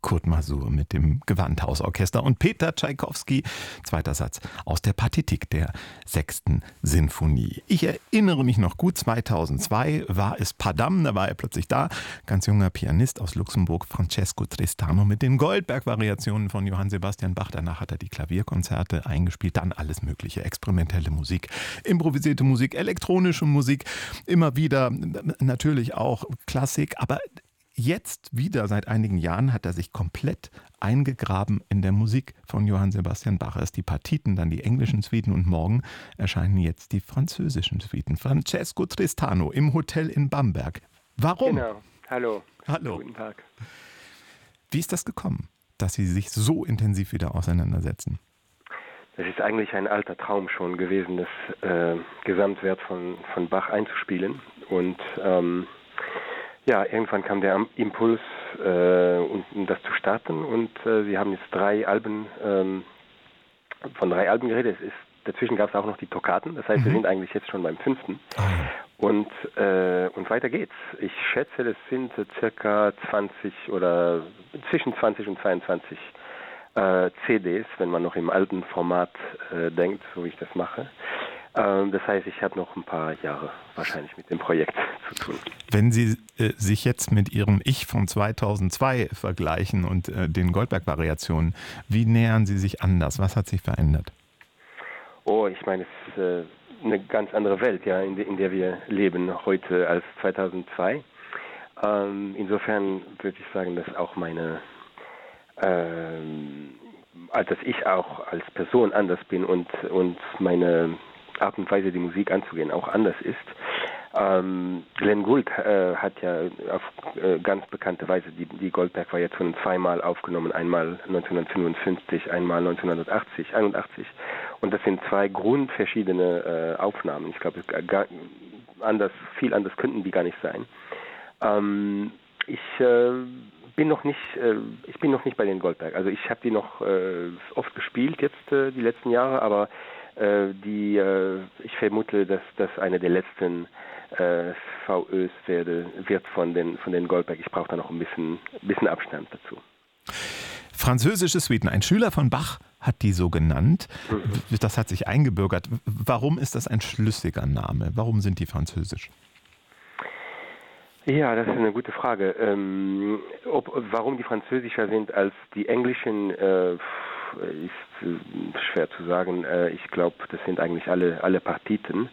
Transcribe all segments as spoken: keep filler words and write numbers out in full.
Kurt Masur mit dem Gewandhausorchester und Peter Tschaikowski, zweiter Satz aus der Partitik der sechsten Sinfonie. Ich erinnere mich noch gut, zweitausendzwei war es Padam, da war er plötzlich da, ganz junger Pianist aus Luxemburg, Francesco Tristano mit den Goldberg-Variationen von Johann Sebastian Bach. Danach hat er die Klavierkonzerte eingespielt, dann alles mögliche, experimentelle Musik, improvisierte Musik, elektronische Musik, immer wieder natürlich auch Klassik, aber jetzt wieder seit einigen Jahren hat er sich komplett eingegraben in der Musik von Johann Sebastian Bach. Erst die Partiten, dann die englischen Suiten und morgen erscheinen jetzt die französischen Suiten. Francesco Tristano im Hotel in Bamberg. Warum? Genau. Hallo. Hallo. Guten Tag. Wie ist das gekommen, dass Sie sich so intensiv wieder auseinandersetzen? Es ist eigentlich ein alter Traum schon gewesen, das äh, Gesamtwerk von, von Bach einzuspielen. Und ähm, ja, irgendwann kam der Impuls, äh, um, um das zu starten. Und äh, wir haben jetzt drei Alben, ähm, von drei Alben geredet. Es ist, dazwischen gab es auch noch die Toccaten. Das heißt, mhm. wir sind eigentlich jetzt schon beim fünften. Ah, ja. Und, äh, und weiter geht's. Ich schätze, das sind äh, circa zwanzig oder zwischen zwanzig und zweiundzwanzig äh, C Ds, wenn man noch im alten Format äh, denkt, so wie ich das mache. Ähm, das heißt, ich habe noch ein paar Jahre wahrscheinlich mit dem Projekt zu tun. Wenn Sie äh, sich jetzt mit Ihrem Ich von zweitausendzwei vergleichen und äh, den Goldberg-Variationen, wie nähern Sie sich anders? Was hat sich verändert? Oh, ich meine, es ist äh, eine ganz andere Welt, ja, in, de, in der wir leben heute als zweitausendzwei. Ähm, insofern würde ich sagen, dass auch meine, ähm, als dass ich auch als Person anders bin und, und meine Art und Weise, die Musik anzugehen, auch anders ist. Ähm, Glenn Gould äh, hat ja auf äh, ganz bekannte Weise die, die Goldberg-Variationen zweimal aufgenommen, einmal neunzehnhundertfünfundfünfzig, einmal neunzehnhundertachtzig, einundachtzig. Und das sind zwei grundverschiedene äh, Aufnahmen. Ich glaube, anders, viel anders könnten die gar nicht sein. Ähm, ich äh, bin noch nicht, äh, ich bin noch nicht bei den Goldberg. Also ich habe die noch äh, oft gespielt jetzt äh, die letzten Jahre, aber äh, die, äh, ich vermute, dass das eine der letzten äh, V Ös werde, wird von den von den Goldberg. Ich brauche da noch ein bisschen, bisschen Abstand dazu. Französische Suiten. Ein Schüler von Bach hat die so genannt. Mhm. Das hat sich eingebürgert. Warum ist das ein schlüssiger Name? Warum sind die französisch? Ja, das ist eine gute Frage. Ähm, ob, warum die französischer sind als die englischen, äh, ist äh, schwer zu sagen. Äh, ich glaube, das sind eigentlich alle, alle Partiten.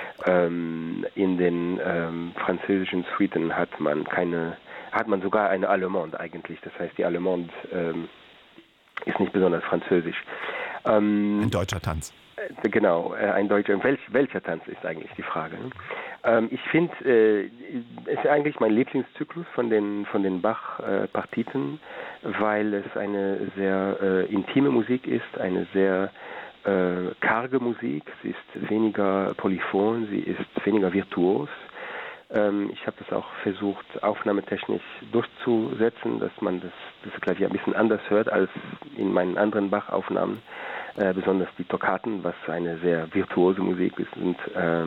Ähm, in den ähm, französischen Suiten hat man keine, hat man sogar eine Allemande eigentlich. Das heißt, die Allemande ähm, ist nicht besonders französisch. Ähm, ein deutscher Tanz. Äh, genau, äh, ein deutscher. Welch, welcher Tanz ist eigentlich die Frage? Ne? Ähm, ich finde, äh, es ist eigentlich mein Lieblingszyklus von den von den Bach-Partiten, äh, weil es eine sehr äh, intime Musik ist, eine sehr Äh, karge Musik, sie ist weniger polyphon, sie ist weniger virtuos. Ähm, ich habe das auch versucht, aufnahmetechnisch durchzusetzen, dass man das, das Klavier ein bisschen anders hört als in meinen anderen Bach-Aufnahmen, äh, besonders die Toccaten, was eine sehr virtuose Musik ist und äh,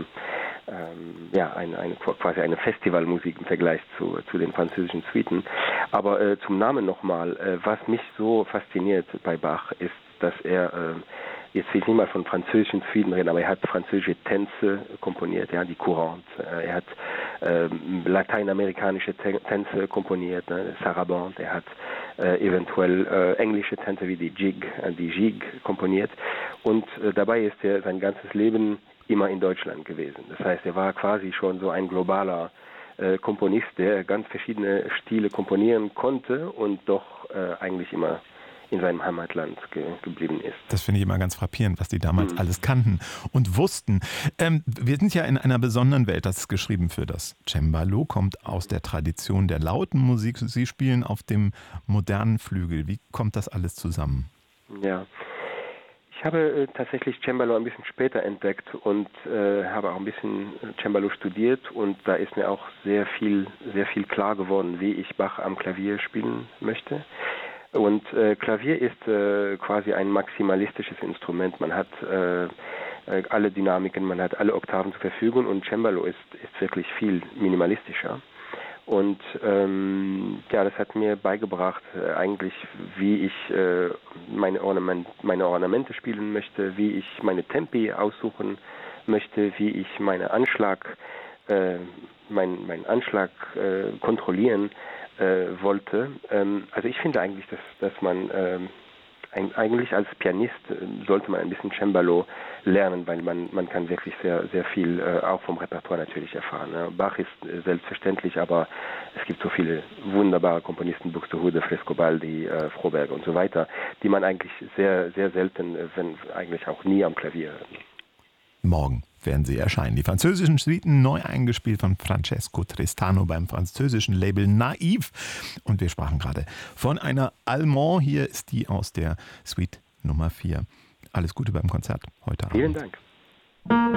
ähm, ja, eine, eine, quasi eine Festivalmusik im Vergleich zu, zu den französischen Suiten. Aber äh, zum Namen nochmal, äh, was mich so fasziniert bei Bach ist, dass er äh, jetzt will ich nicht mal von französischen Suiten reden, aber er hat französische Tänze komponiert, ja, die Courante. Er hat ähm, lateinamerikanische Tänze komponiert, ne, Sarabande. Er hat äh, eventuell äh, englische Tänze wie die Jig, äh, die Jig komponiert. Und äh, dabei ist er sein ganzes Leben immer in Deutschland gewesen. Das heißt, er war quasi schon so ein globaler äh, Komponist, der ganz verschiedene Stile komponieren konnte und doch äh, eigentlich immer in seinem Heimatland ge- geblieben ist. Das finde ich immer ganz frappierend, was die damals mhm. alles kannten und wussten. Ähm, wir sind ja in einer besonderen Welt, das ist geschrieben für das Cembalo, kommt aus der Tradition der lauten Musik. Sie spielen auf dem modernen Flügel. Wie kommt das alles zusammen? Ja, ich habe äh, tatsächlich Cembalo ein bisschen später entdeckt und äh, habe auch ein bisschen Cembalo studiert und da ist mir auch sehr viel, sehr viel klar geworden, wie ich Bach am Klavier spielen möchte. Und äh, Klavier ist äh, quasi ein maximalistisches Instrument. Man hat äh, alle Dynamiken, man hat alle Oktaven zur Verfügung und Cembalo ist, ist wirklich viel minimalistischer. Und ähm, ja, das hat mir beigebracht, äh, eigentlich, wie ich äh, meine, Ornament, meine Ornamente spielen möchte, wie ich meine Tempi aussuchen möchte, wie ich meine Anschlag, äh, mein, meinen Anschlag äh, kontrollieren äh, wollte. Ähm, also ich finde eigentlich, dass, dass man ähm, ein, eigentlich als Pianist äh, sollte man ein bisschen Cembalo lernen, weil man, man kann wirklich sehr, sehr viel äh, auch vom Repertoire natürlich erfahren. Ne? Bach ist äh, selbstverständlich, aber es gibt so viele wunderbare Komponisten, Buxtehude, Frescobaldi, äh, Froberg und so weiter, die man eigentlich sehr, sehr selten, äh, wenn eigentlich auch nie am Klavier hört. Morgen werden sie erscheinen. Die französischen Suiten neu eingespielt von Francesco Tristano beim französischen Label Naiv. Und wir sprachen gerade von einer Allemand. Hier ist die aus der Suite Nummer vier. Alles Gute beim Konzert heute Abend. Vielen Dank.